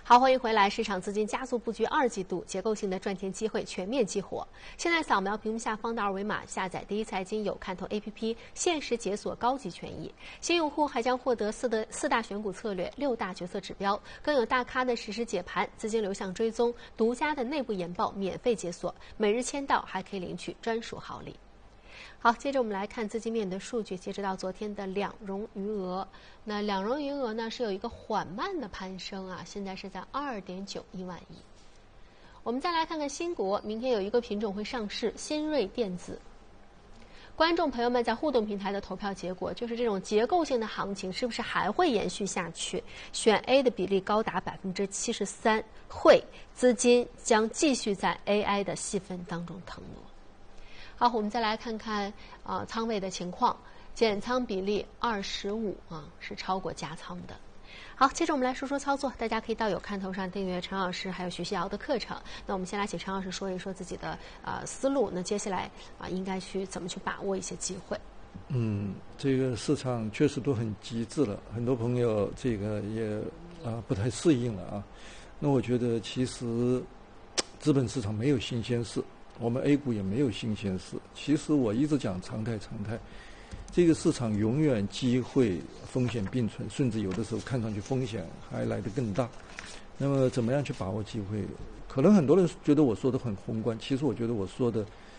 好，欢迎回来。市场资金加速布局二季度，结构性的赚钱机会全面激活。现在扫描屏幕下方的二维码，下载第一财经有看头 APP， 限时解锁高级权益。新用户还将获得四大选股策略、6大决策指标，更有大咖的实时解盘、资金流向追踪、独家的内部研报免费解锁，每日签到还可以领取专属好礼。好，接着我们来看资金面的数据。截止到昨天的两融余额，那两融余额呢是有一个缓慢的攀升啊，现在是在2.91万亿。我们再来看看新股，明天有一个品种会上市，新锐电子。观众朋友们在互动平台的投票结果，就是这种结构性的行情是不是还会延续下去？选 A 的比例高达73%，会资金将继续在 AI 的细分当中腾挪。好，我们再来看看仓位的情况，减仓比例25是超过加仓的。好，接着我们来说说操作，大家可以到有看头上订阅陈老师还有徐熙瑶的课程。那我们先来请陈老师说一说自己的思路，那接下来应该去怎么去把握一些机会。 这个市场确实都很极致了，很多朋友这个也不太适应了啊。那我觉得其实资本市场没有新鲜事。我们 A 股也没有新鲜事，其实我一直讲常态，这个市场永远机会风险并存，甚至有的时候看上去风险还来得更大。那么怎么样去把握机会？可能很多人觉得我说的很宏观，其实我觉得我说的